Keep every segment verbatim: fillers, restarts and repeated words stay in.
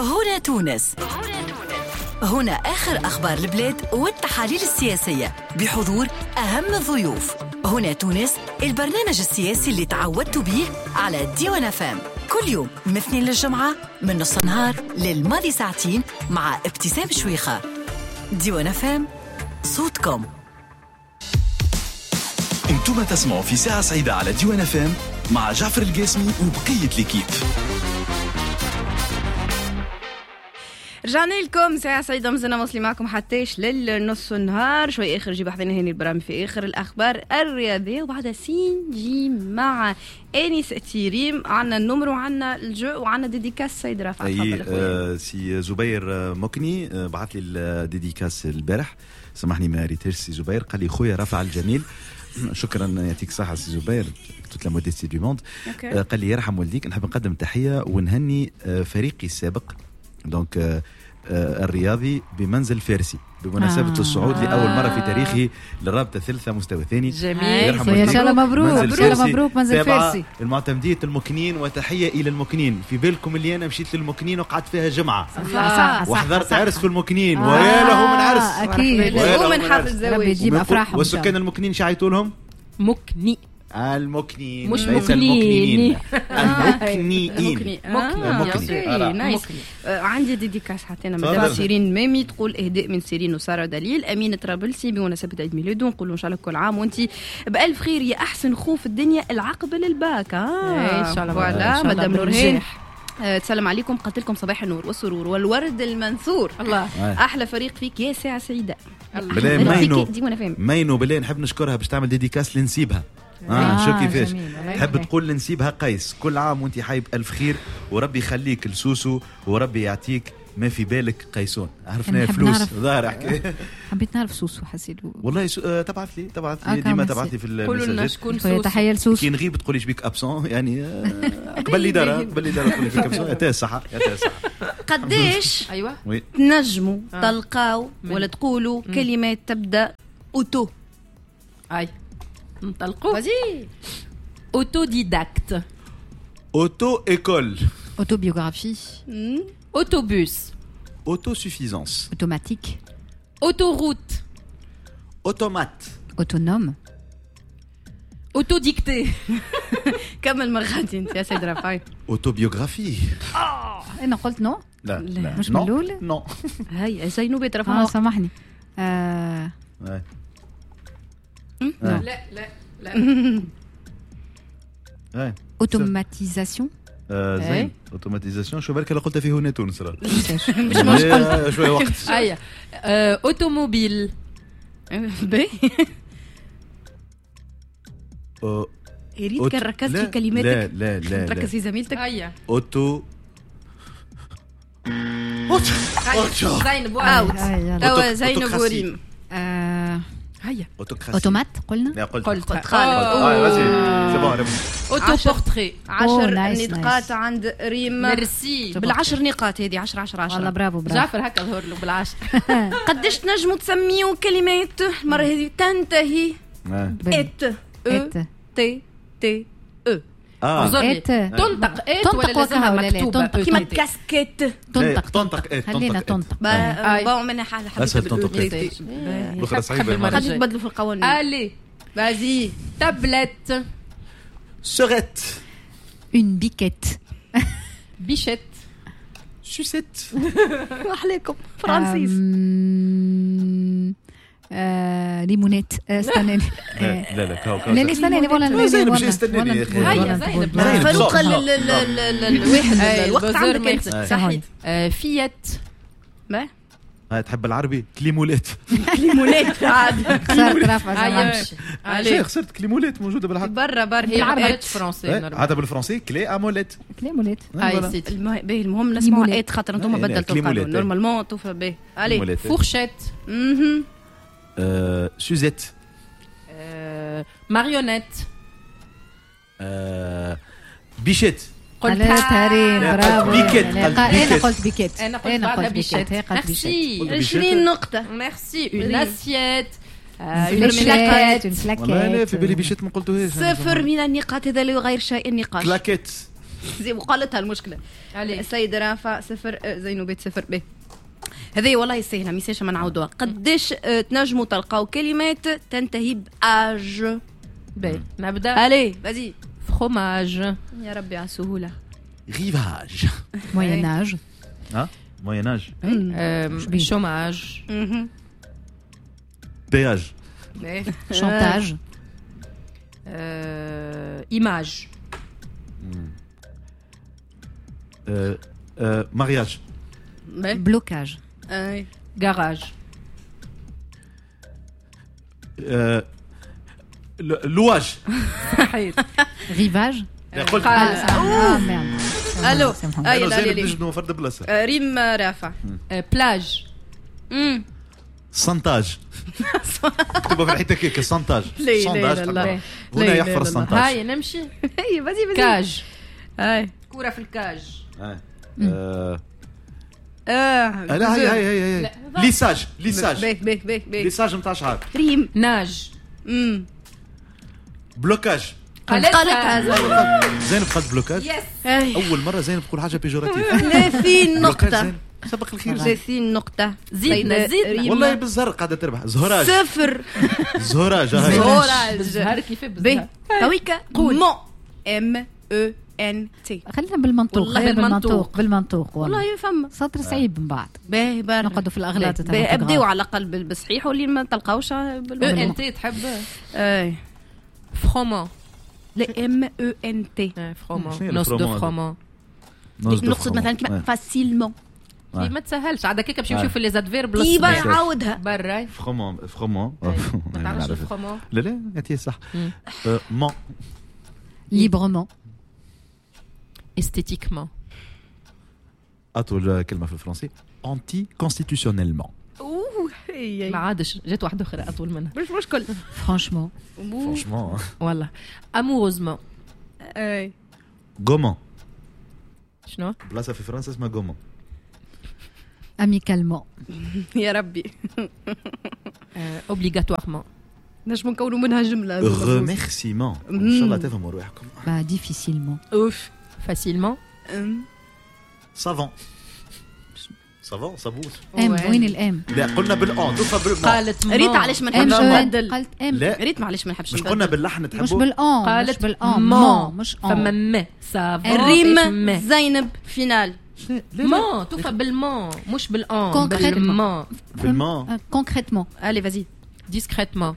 هنا تونس. هنا آخر أخبار البلاد والتحاليل السياسية بحضور أهم الضيوف. هنا تونس، البرنامج السياسي اللي تعودتوا به على ديوان اف ام، كل يوم من الاثنين للجمعة من نص النهار للماضي ساعتين مع ابتسام شويخة. ديوان اف ام، صوتكم. انتم تسمعوا في ساعة سعيدة على ديوان اف ام مع جعفر القاسمي وبقية الكيب. رجعنا لكم ساعة سعيدة، مازلنا موصلين معكم حتىش للنص النهار. شوي آخر جيب حضرنا هنا البرامج في آخر الأخبار الرياضية، وبعدها سين جيم مع أنيس تيريم. عنا النمر وعنا الجو وعنا ديديكاس. سيد رافع أي آه سي زبير مكني آه بعث لي الديديكاس البارح، سامحني ما ريتش سي زبير، قال لي خويا رافع الجميل شكرا يعطيك صحة سي زبير توت لا موديستي دو موند. آه قال لي يرحم والديك، نحب نقدم تحية ونهني آه فريقي السابق دونك آه آه الرياضي بمنزل فارسي بمناسبة آه. الصعود لأول مرة في تاريخه للرابطة الثالثة مستوى ثاني. جميل، إن شاء الله مبروك مبروك مبروك منزل فارسي. المعتمدية المكنين، وتحية إلى المكنين. في بالكم اللي أنا مشيت للمكنين وقعدت فيها جمعة وحضرت عرس في المكنين آه. ويا له من عرس أكيد ومن حفل زواج يجيب أفراحهم. والسكان المكنين شعيتوا لهم مكني المكنين مش ليس المكنين المكنيين مكني نايس. عندي ديديكاس حتى انا مدام سيرين مامي تقول اهداء من سيرين وساره دليل امين طرابلسي بمناسبه عيد ميلاده، نقول ان شاء الله كل عام وانت بالف خير يا احسن خو في الدنيا العقب للباك. اه ان شاء الله فوالا مدام نورهان أه تسلم عليكم، قلت لكم صباح النور والسرور والورد المنثور. الله احلى فريق فيك يا ساعه سعيده. بلا ماينو ماينو بلا نحب نشكرها باش تعمل ديديكاس لنسيبها. اه, آه شو كيفاش تحب تقول لنسيبها قيس كل عام وانت حايب الف خير وربي يخليك لسوسو وربي يعطيك ما في بالك قيسون. عرفنا فلوس ظاهر احكي. حبيت نعرف سوسو حسيت والله سو... آه تبعث لي تبعث لي آه ديما تبعث لي في المسجات. شكون سوسو؟ تحيه لسوسو. كي نغيب تقولي شبيك ابسون يعني آه قبل لي دار قبل لي دار تقولي شبيك ابسون. يا الصحه يا الصحه. قداش ايوه تنجموا تلقاو ولا تقولوا كلمات تبدا اوتو؟ اي نطلقوا vas-y. Autodidacte, auto-école, autobiographie, mm. autobus, autosuffisance, automatique, autoroute, automate, autonome, autodictée. كمل مرات انت يا سيد رفاي. autobiographie. انا قلت نو لا لا مش من الاول نو هاي زينوبي ترى اه سامحني آه. لا لا لا لا اوتوماتيزاسيون. زين اوتوماتيزاسيون. شو بالك لو قلت فيه هنا تونس راه مش مشكل شويه وقت. ايوه اوتوموبيل باهي. يريد كان ركزت في كلماتك. لا لا لا تركز في زميلتك. ايوه اوتو زينب اوت توا زينب وريم. هيا اوتومات قلنا. لا قلت قلت اه سي بون. اوتو بورتري عشر نقاط عند ريم. ميرسي بالعشر نقاط هذه عشرة عشرة عشرة. والله برافو برافو جعفر هكا ظهر له بالعشر. قداش تنجموا تسميوا كلمات المره هذه تنتهي ات ات تي تي او؟ اه تنطق ات ولا لازمها مكتوبه كيما كاسكيت؟ تنطق تنطق ات خلينا تنطق. بون من حاجه حبيت تنطق الاخرى صعيبه. قد يتبدلوا في القوانين. الي فازي. تابلت. سوريت. اون بيكيت. بيشت. سوسيت. احليكم فرانسيس. ليمونات. استناني لا لا كاو كاو لا استناني والله زين مش استناني يا اخي. هيا زينب فاروق الواحد الوقت عندك انت صحيح. فيات ما هاي تحب العربي كليمولات. كليمولات عاد صارت رافعه يمشي عليه. خسرت كليمولات موجوده بالحق برا برا بالعربي فرنسي عاد بالفرنسي كلي امولات كليمولات. هاي سيت باهي المهم نسمعوا ات خاطر انتم بدلتوا القانون نورمالمون توفى باهي. علي فورشيت. اها سوزيت. ماريونيت. بيشيت. قلت تارين برافو. بيكيت. انا قلت بيكيت. انا قلت بيشيت. ميرسي عشرين نقطة. ميرسي. اون اسيت. فلاكيت. والله انا في بالي بيشيت ما قلتوهاش. صفر من النقاط. هذا لا يغير شيء. النقاش كلاكيت. زي وقالتها المشكله. السيده رافع صفر، زينوبيت صفر. ب هذه والله سهله ميساش ما نعاودوها. قداش تنجموا تلقاو كلمات تنتهي باج؟ باهي نبدا. الي فازي. فروماج. يا ربي على السهوله. ريفاج. مويناج. ها مويناج. شوماج. بياج. شونتاج. ايماج. مارياج. بلوكاج. جاراج. لواج. صحيح. ريفاج. قلت الو اي لا لا نجدوا فرد بلاصه. ريم رافع. بلاج. امم سانتاج. اكتبها في الحيطه كيك سانتاج. سونتاج هنا يحفر سانتاج. هاي نمشي. هي بزي بزي. كاج. هاي كوره في الكاج. اه اه لا هي هي هي ليساج. ليساج. بيه بيه بيه بيه. ليساج نتاع شعر. ريم. ناج. امم بلوكاج. قالتها زينب قالت بلوكاج. اول مره زينب تقول حاجه بيجوراتيف. ثلاثين نقطه. سبق الخير. ثلاثين نقطه. زيدنا زيدنا والله بالزهر قاعده تربح. زهراج. صفر. زهراج. زهراج. بالزهر كيف بالزهر. بيه تويكا. مو ام او ان تي. خلينا بالمنطوق. والله بالمنطوق. بالمنطوق والله يفهم. سطر صعيب من بعد. باهي بارك. نقعدوا في الاغلاط تاعنا. ابداو على الاقل بالصحيح واللي ما تلقاوش انت تحب. اي فرومون. لا ام او ان تي. فرومون. نص دو فرومون. نقصد مثلا كيما فاسيلمون. ما تسهلش عاد هكاك باش نشوف لي زادفيرب كي نعاودها برا. فرومون. فرومون. ما تعرفش فرومون. لا لا انت صح. مون. ليبرمون. استيتيكمون. اطول كلمه في الفرنسي انتي كونستيتيوشنيلمون. اوه ما عادش جات واحده اخرى اطول منها. مش مشكل. فرانشمون. فرانشمون والله اموروزمون. اي غومون. شنو بلاصه في فرنسا اسمها غومون. اميكالمون. يا ربي. اوبليغاتوارمون. نجم نكونوا منها جمله. ريميرسيمون. ان شاء الله تفهموا روحكم. با ديفيسيلمون. اوف. فاسيلمون. صافون. صافون صابون. ام وين الام؟ لا قلنا بالان توفى بالمون. قالت ريت علاش ما نحبش نبدل. قالت ام. لا ريت معلش ما نحبش مش قلنا باللحن تحبوا. مش بالان. قالت بالان. مون مش فما ما صافون. الريم زينب فينال. مون توفى بالمون مش بالان. كونكريتمون. بالمون. كونكريتمون. الي فازي. ديسكريتمون.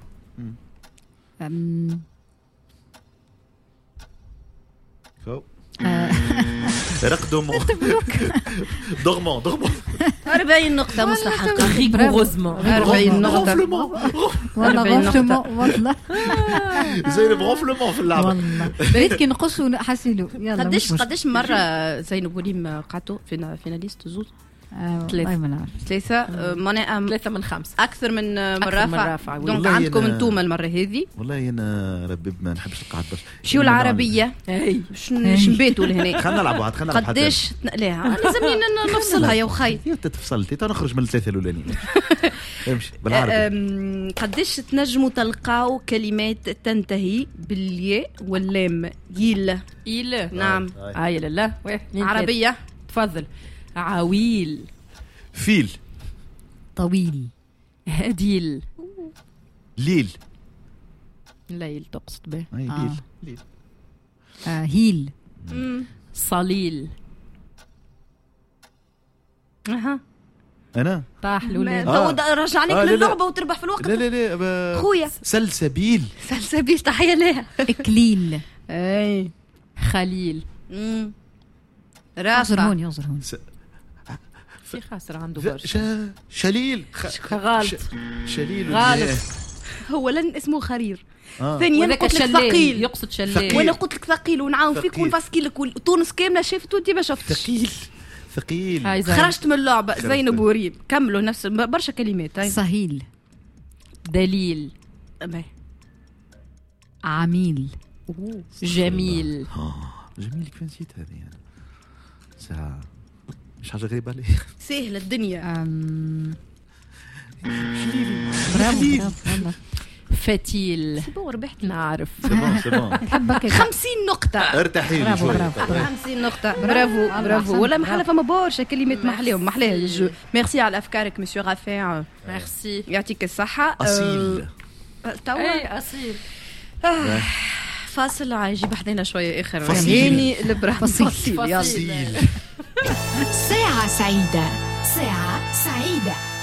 رقدومون. دغمون دغمون. أربعين نقطة مستحقة. ريغوروزمون. أربعين نقطة. والله غفلمون والله. زينب غفلمون في اللعبة. والله بريت كي نقصوا حاسيلو. يلا قداش قداش مرة زينب وريم قعدوا في فيناليست زوز؟ ثلاثة. ما نعرف. ثلاثة معناها ثلاثة من خمسة. أكثر من من رافع. دونك عندكم انتوما المرة هذه. والله أنا ربي ما نحبش القعد برشا. شو العربية؟ اي شنو نباتوا لهنا؟ خلينا نلعبوا عاد خلينا نلعبوا. قداش لا لازمني نفصلها يا وخي. هي تفصلتي تنخرج من الثلاثة الأولانيين. امشي بالعربي. قداش تنجموا تلقاو كلمات تنتهي بالياء واللام؟ يل. يل. نعم. هاي لا واحد عربية. تفضل. عويل. فيل. طويل. هديل. ليل. ليل تقصد به. ليل. ليل. هيل. صليل. اها انا طاح الاولاد. تو رجعني لك للعبه وتربح في الوقت. لا لا لا خويا. سلسبيل. سلسبيل تحيه لها. اكليل. اي خليل. امم رافع. يعذرون يعذرون. في خاسر عنده برشا. شليل. غلط. شليل. غلط. هو لن اسمه خرير. آه. ثانيا قلت لك ثقيل. يقصد شليل. وانا قلت لك ثقيل ونعاون فيك ونفسكي لك وتونس كامله شافت وانت ما شفتش. ثقيل. ثقيل. خرجت من اللعبه. زينب وريم كملوا نفس برشا كلمات. صهيل. دليل. عميل. جميل. جميل كيف نسيت هذه يعني. ساعة مش حاجة غريبة عليه. سهلة الدنيا. أم... شليل. برافو برافو. فتيل. سي بون ربحت. نعرف. سي بون سي بون. نحبك خمسين نقطة. ارتاحي لي شوي. خمسين نقطة. برافو برافو. ولا محلة فما برشا كلمات محليهم محليها الجو. ميرسي على أفكارك مسيو غافين. ميرسي. يعطيك الصحة. أصيل. توا. أصيل. فاصل يجيب حدينا شوية آخر. فصيل. البراهيم فصيل. فصيل. ساعة سعيدة. ساعة سعيدة.